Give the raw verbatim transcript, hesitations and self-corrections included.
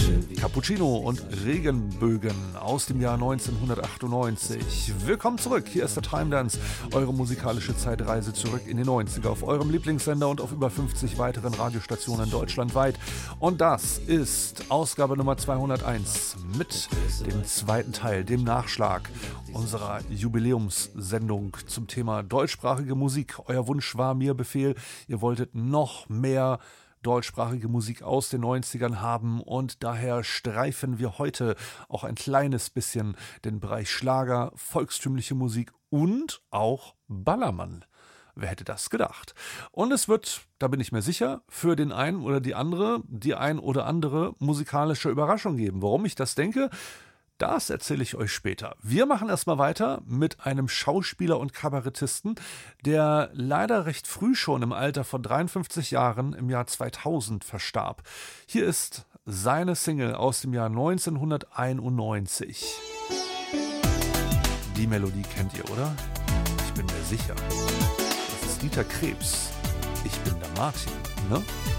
Cappuccino und Regenbögen aus dem Jahr neunzehnhundertachtundneunzig. Willkommen zurück, hier ist der Time Dance, eure musikalische Zeitreise zurück in die neunziger auf eurem Lieblingssender und auf über fünfzig weiteren Radiostationen deutschlandweit. Und das ist Ausgabe Nummer zweihunderteins mit dem zweiten Teil, dem Nachschlag unserer Jubiläumssendung zum Thema deutschsprachige Musik. Euer Wunsch war mir Befehl, ihr wolltet noch mehr deutschsprachige Musik aus den neunzigern haben und daher streifen wir heute auch ein kleines bisschen den Bereich Schlager, volkstümliche Musik und auch Ballermann. Wer hätte das gedacht? Und es wird, da bin ich mir sicher, für den einen oder die andere, die ein oder andere musikalische Überraschung geben. Warum ich das denke? Das erzähle ich euch später. Wir machen erstmal weiter mit einem Schauspieler und Kabarettisten, der leider recht früh schon im Alter von dreiundfünfzig Jahren im Jahr zweitausend verstarb. Hier ist seine Single aus dem Jahr neunzehnhunderteinundneunzig. Die Melodie kennt ihr, oder? Ich bin mir sicher. Das ist Dieter Krebs. Ich bin der Martin, ne?